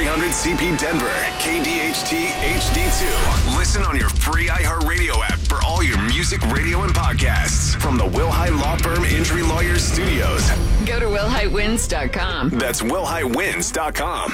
300CP Denver, KDHT HD2. Listen on your free iHeartRadio app for all your music, radio, and podcasts from the Wilhite Law Firm Injury Lawyers Studios. Go to WilhiteWins.com. That's WilhiteWins.com.